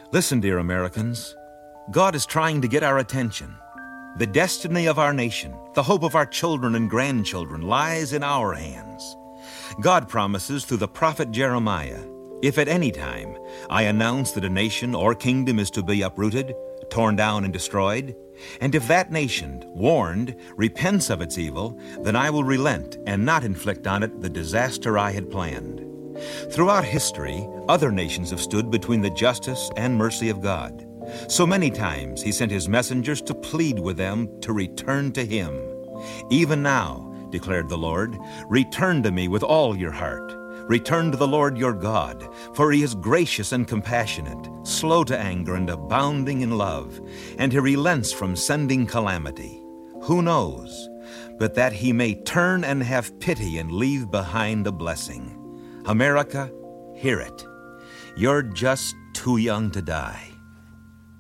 Listen, dear Americans, God is trying to get our attention. The destiny of our nation, the hope of our children and grandchildren lies in our hands. God promises through the prophet Jeremiah, "If at any time I announce that a nation or kingdom is to be uprooted, torn down and destroyed, and if that nation, warned, repents of its evil, then I will relent and not inflict on it the disaster I had planned." Throughout history, other nations have stood between the justice and mercy of God. So many times he sent his messengers to plead with them to return to him. "Even now," declared the Lord, "return to me with all your heart. Return to the Lord your God, for he is gracious and compassionate, slow to anger and abounding in love, and he relents from sending calamity. Who knows, but that he may turn and have pity and leave behind a blessing. America, hear it. You're just too young to die."